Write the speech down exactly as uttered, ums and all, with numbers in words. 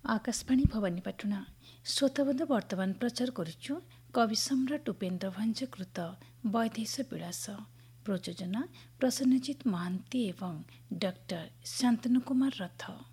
आकाशवाणी भवानीपाटुना श्रोताबन्धु वर्तमान प्रचार करुछु कवि सम्राट उपेन्द्र भञ्जकृत वैदेश विलास। प्रयोजना प्रसन्नजित महान्ती एवं डाक्टर शान्तनु कुमार रथ।